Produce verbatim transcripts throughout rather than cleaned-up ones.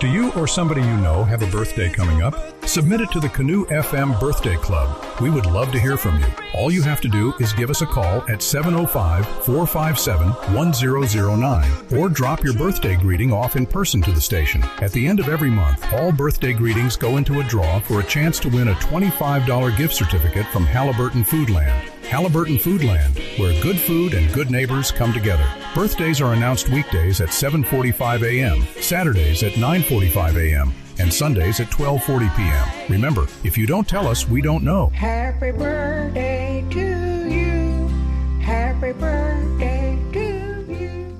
Do you or somebody you know have a birthday coming up? Submit it to the Canoe F M Birthday Club. We would love to hear from you. All you have to do is give us a call at seven oh five, four five seven, one oh oh nine or drop your birthday greeting off in person to the station. At the end of every month, all birthday greetings go into a draw for a chance to win a twenty-five dollars gift certificate from Halliburton Foodland. Halliburton Foodland, where good food and good neighbors come together. Birthdays are announced weekdays at seven forty-five a.m., Saturdays at nine forty-five a.m., and Sundays at twelve forty p.m. Remember, if you don't tell us, we don't know. Happy birthday to you. Happy birthday to you.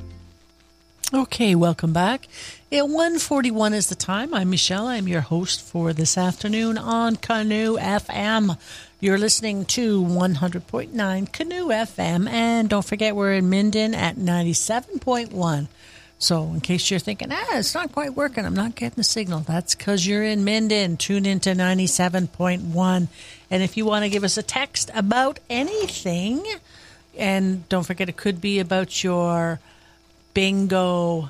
Okay, welcome back. At one forty-one is the time. I'm Michelle. I'm your host for this afternoon on Canoe F M. You're listening to one hundred point nine Canoe F M. And don't forget, we're in Minden at ninety-seven point one. So in case you're thinking, ah, it's not quite working, I'm not getting the signal, that's because you're in Minden. Tune into ninety-seven point one. And if you want to give us a text about anything, and don't forget, it could be about your bingo,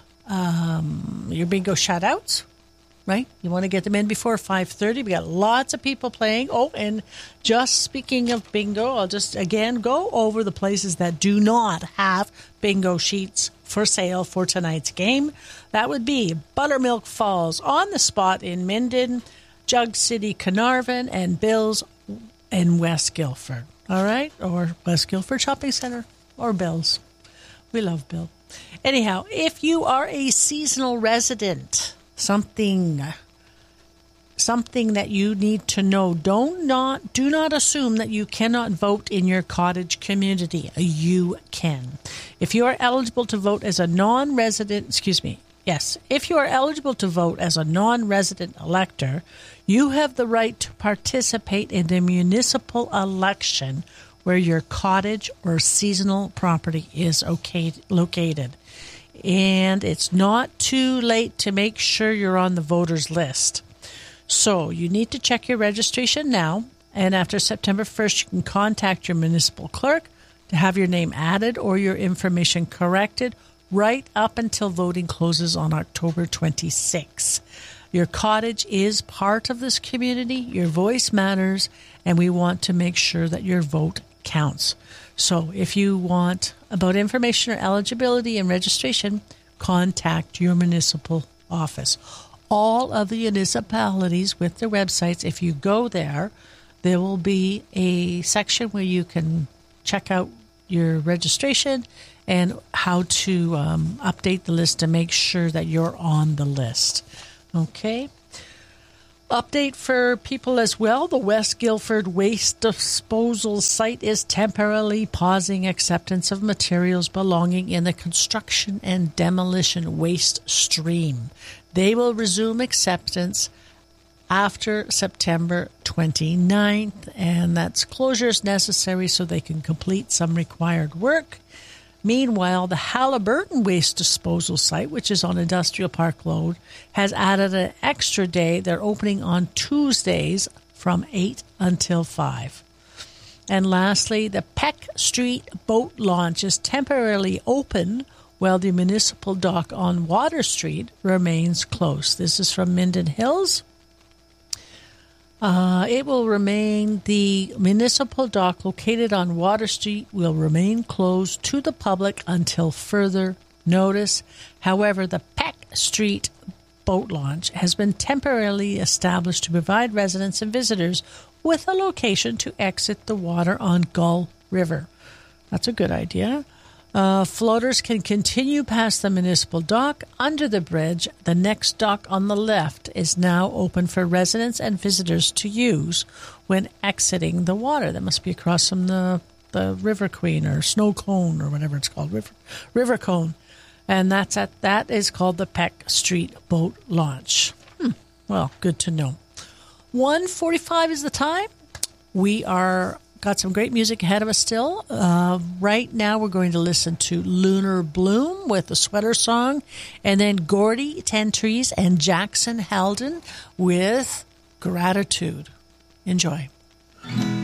um, your bingo shout-outs, right? You want to get them in before five thirty. We got lots of people playing. Oh, and just speaking of bingo, I'll just, again, go over the places that do not have bingo sheets for sale for tonight's game. That would be Buttermilk Falls, On the Spot in Minden, Jug City, Carnarvon, and Bill's in West Guildford. All right? Or West Guildford Shopping Center or Bill's. We love Bill. Anyhow, if you are a seasonal resident, something something that you need to know, don't not do not assume that you cannot vote in your cottage community. You can. If you are eligible to vote as a non-resident, excuse me, yes, if you are eligible to vote as a non-resident elector, you have the right to participate in the municipal election where your cottage or seasonal property is okay, located. And it's not too late to make sure you're on the voters list. So you need to check your registration now, and after September first, you can contact your municipal clerk to have your name added or your information corrected right up until voting closes on October twenty-sixth. Your cottage is part of this community. Your voice matters, and we want to make sure that your vote counts. So if you want about information or eligibility and registration, contact your municipal office. All of the municipalities with their websites, if you go there, there will be a section where you can check out your registration and how to um, update the list to make sure that you're on the list. Okay. Update for people as well. The West Guildford Waste Disposal Site is temporarily pausing acceptance of materials belonging in the construction and demolition waste stream. They will resume acceptance after September twenty-ninth, and that's closures necessary so they can complete some required work. Meanwhile, the Halliburton Waste Disposal Site, which is on Industrial Park Road, has added an extra day. They're opening on Tuesdays from eight until five. And lastly, the Peck Street Boat Launch is temporarily open while the municipal dock on Water Street remains closed. This is from Minden Hills. Uh, it will remain, the municipal dock located on Water Street will remain closed to the public until further notice. However, the Peck Street Boat Launch has been temporarily established to provide residents and visitors with a location to exit the water on Gull River. That's a good idea. Uh, floaters can continue past the municipal dock under the bridge. The next dock on the left is now open for residents and visitors to use when exiting the water. That must be across from the, the River Queen or Snow Cone or whatever it's called, River, River Cone. And that's at that is called the Peck Street Boat Launch. Hmm. Well, good to know. one forty-five is the time. We are got some great music ahead of us still. Uh, right now we're going to listen to Lunar Bloom with the Sweater Song, and then Gordy, Ten Trees, and Jackson Halden with Gratitude. Enjoy.